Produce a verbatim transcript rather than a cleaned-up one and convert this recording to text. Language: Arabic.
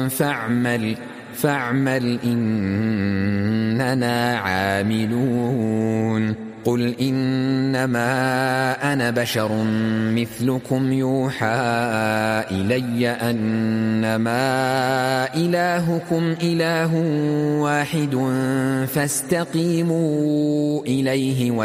فاعمل فاعمل إننا عاملون قل إنما أنا بشر مثلكم يوحى إلي أنما إلهكم إله واحد فاستقيموا إليه